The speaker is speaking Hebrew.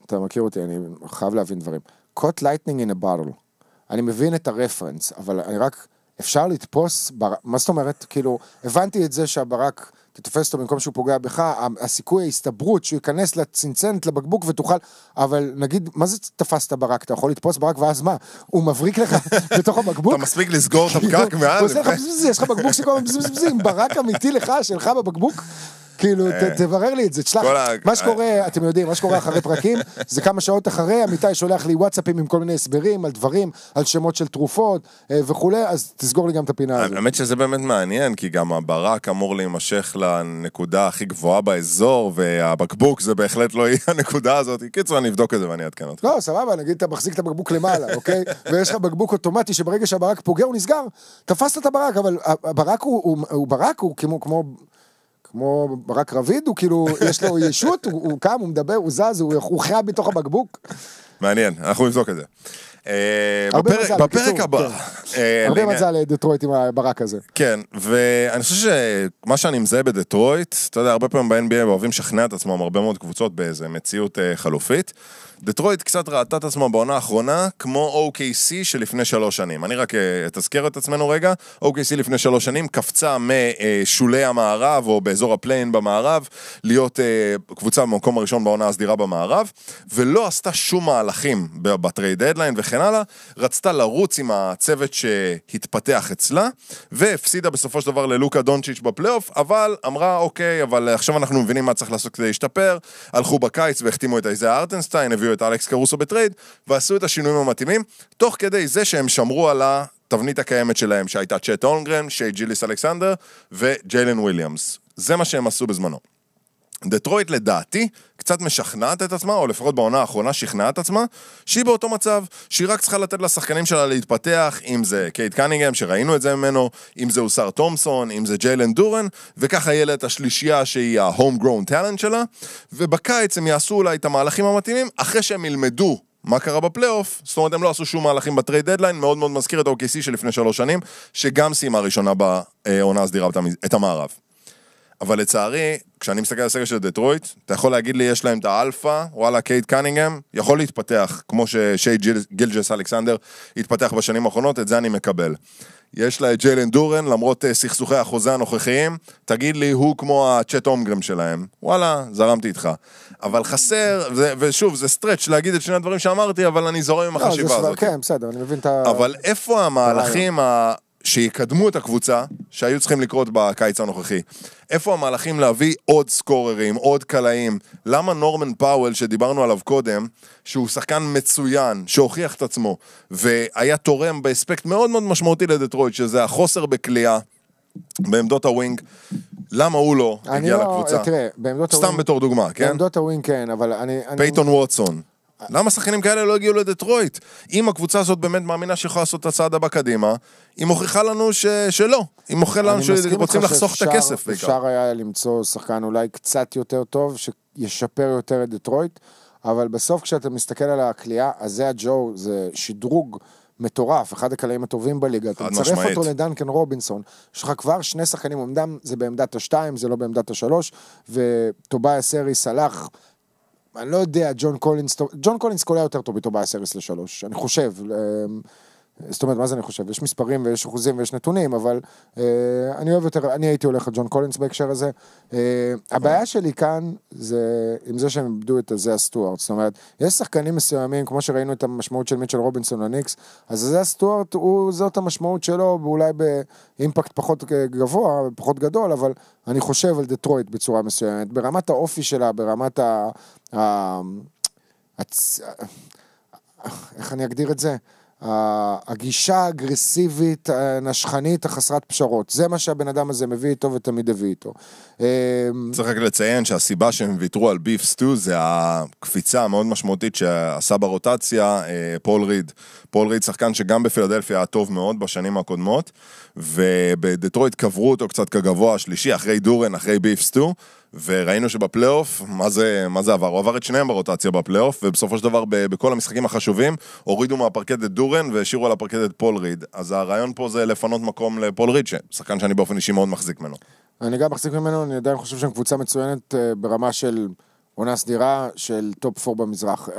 אתה מכיר אותי, אני חייב להבין דברים. Caught lightning in a bottle. אני מבין את הרפרנס, אבל אני רק, אפשר לתפוס, מה זאת אומרת? כאילו, הבנתי את זה שהברק, תתופס אותו במקום שהוא פוגע בך, הסיכוי ההסתברות שהוא ייכנס לצנצנת, לבקבוק ותוכל, אבל נגיד, מה זה תפסת ברק? אתה יכול לתפוס ברק ואז מה? הוא מבריק לך בתוך הבקבוק? אתה מספיק לסגור את הפקק מעל. הוא עושה לך בזבז, יש לך בקבוק שכל בזבז, עם ברק אמיתי לך, שלך בבקבוק? כאילו, תברר לי את זה, תשלח, מה שקורה, אתם יודעים, מה שקורה אחרי פרקים, זה כמה שעות אחרי, אמיתי שולח לי וואטסאפים עם כל מיני הסברים, על דברים, על שמות של תרופות וכו', אז תסגור לי גם את הפינה הזאת. האמת שזה באמת מעניין, כי גם הברק אמור להימשך לנקודה הכי גבוהה באזור, והבקבוק זה בהחלט לא יהיה הנקודה הזאת. קיצור, אני אבדוק את זה ואני אעדכן אותך. לא, סבבה, נגיד אתה מחזיק את הבקבוק למעלה, אוקיי? ויש לך בקבוק אוטומטי שברגע שהברק פוגע הוא נסגר. תפסת את הברק, אבל הברק הוא ברק, הוא כמו ברק רביד, הוא כאילו, יש לו ישות, הוא קם, הוא מדבר, הוא זז, הוא חייב בתוך הבקבוק. מעניין, אנחנו נבדוק את זה. בפרק הבא. הרבה מזל לדטרויט עם הברק הזה. כן, ואני חושב שמה שאני מזהה בדטרויט, אתה יודע, הרבה פעמים ב-NBA אוהבים לשכנע את עצמם הרבה מאוד קבוצות באיזה מציאות חלופית. דטרויט קצת ראתה את עצמה בעונה האחרונה כמו OKC שלפני 3 שנים. אני רק תזכר את עצמנו רגע. OKC לפני 3 שנים קפצה משולי המערב או באזור הפליין במערב להיות קבוצה במקום הראשון בעונה הסדירה במערב, ולא עשתה שום מהלכים בטרייד דדליין וכן הלאה. רצתה לרוץ עם הצוות שהתפתח אצלה, והפסידה בסופו של דבר ללוקה דונצ'יץ' בפלייאוף, אבל אמרה אוקיי, אבל עכשיו אנחנו מבינים מה צריך לעשות כדי להשתפר. הלכו בקיץ והחתימו את איזיה ארטנסטיין, הביאו את אלכס קרוסו בטרייד, ועשו את השינויים המתאימים, תוך כדי זה שהם שמרו על התבנית הקיימת שלהם, שהייתה צ'ט הולמגרן, שי ג'יליס אלכסנדר, וג'יילן וויליאמס. זה מה שהם עשו בזמנו. דטרויט לדעתי קצת משכנעת את עצמה, או לפחות בעונה האחרונה שכנעה את עצמה, שהיא באותו מצב, שהיא רק צריכה לתת לשחקנים שלה להתפתח, אם זה קייט קנינגהם, שראינו את זה ממנו, אם זה אוסר תומסון, אם זה ג'יילן דורן, וככה יהיה לה את השלישייה שהיא ה-homegrown talent שלה, ובקיץ הם יעשו אולי את המהלכים המתאימים, אחרי שהם ילמדו מה קרה בפלייאוף. זאת אומרת, הם לא עשו שום מהלכים בטרייד דדליין, מאוד מאוד מזכיר את OKC שלפני 3 שנים, שגם סיימה ראשונה בעונה הסדירה את המערב. אבל לצערי, כשאני מסתכל על הסגל של דטרויט, אתה יכול להגיד לי, יש להם את האלפא, וואלה, קייט קנינגהם, יכול להתפתח, כמו ששי גילג'ס אלכסנדר התפתח בשנים האחרונות, את זה אני מקבל. יש לה את ג'יילן דורן, למרות סכסוכי החוזה הנוכחיים, תגיד לי, הוא כמו הצ'ט הומגרם שלהם. וואלה, זרמתי איתך. אבל חסר, ושוב, זה סטרץ' להגיד את שני הדברים שאמרתי, אבל אני זורם עם החשיבה הזאת. כן, בסדר, אני מבין את אבל איפה המהלכים שיקדמו את הקבוצה, שהיו צריכים לקרות בקיץ הנוכחי? איפה המהלכים להביא עוד סקוררים, עוד קלעים? למה נורמן פאוול, שדיברנו עליו קודם, שהוא שחקן מצוין, שהוכיח את עצמו, והיה תורם באספקט מאוד מאוד משמעותי לדטרויט, שזה החוסר בקליעה, בעמדות הווינג, למה הוא לא הגיע לקבוצה? סתם בתור דוגמה, כן? בעמדות הווינג כן, אבל אני... פייטון ווטסון. למה שחקנים כאלה לא הגיעו לדטרויט? אם הקבוצה הזאת באמת מאמינה שיכולה לעשות את הצעד הבא קדימה, היא מוכיחה לנו שלא. היא מוכיחה לנו שרוצים לחסוך את הכסף בעיקר. אפשר היה למצוא שחקן אולי קצת יותר טוב, שישפר יותר את דטרויט, אבל בסוף כשאתה מסתכל על הקליעה, אז זה הג'ו, זה שדרוג מטורף, אחד הקלעים הטובים בליגה, אתה מצרף אותו לדנקן רובינסון, יש לך כבר 2 שחקנים, עומדם, זה בעמדת ה-2, זה לא בעמדת ה-3, וטוביה סריס הלך, אני לא יודע, ג'ון קולינס קולע יותר טוב בטוביה סריס ל-3, אני חושב, זאת אומרת, מה זה אני חושב? יש מספרים ויש אחוזים ויש נתונים, אבל אני אוהב יותר, אני הייתי הולך על ג'ון קולינס בהקשר הזה. הבעיה שלי כאן, זה עם זה שהם איבדו את זה הסטוארט, זאת אומרת, יש שחקנים מסוימים, כמו שראינו את המשמעות של מיטשל רובינסון לניקס, אז זה הסטוארט, זאת המשמעות שלו, ואולי באימפקט פחות גבוה, פחות גדול, אבל אני חושב על דטרויט בצורה מסוימת, ברמת האופי שלה, ברמת איך אני אגדיר את זה? הגישה האגרסיבית, הנשכנית, החסרת פשרות. זה מה שהבן אדם הזה מביא איתו ותמיד הביא איתו. צריך רק לציין שהסיבה שהם ויתרו על ביף סטו זה הקפיצה המאוד משמעותית שעשה ברוטציה פול ריד. פול ריד שחקן שגם בפילדלפיה היה טוב מאוד בשנים הקודמות, ובדטרויט קברו אותו קצת כגבוה השלישי, אחרי דורן, אחרי ביף סטו, וראינו שבפלייאוף, מה זה עבר? הוא עבר את שניהם ברוטציה בפלייאוף, ובסופו של דבר בכל המשחקים החשובים, הורידו מהפרקט את דורן, והשאירו על הפרקט את פול ריד. אז הרעיון פה זה לפנות מקום לפול ריד, שחקן שאני באופן אישי מאוד מחזיק ממנו. אני גם מחזיק ממנו, אני עדיין חושב שהם קבוצה מצוינת ברמה של עונה סדירה, של טופ 4 במזרח.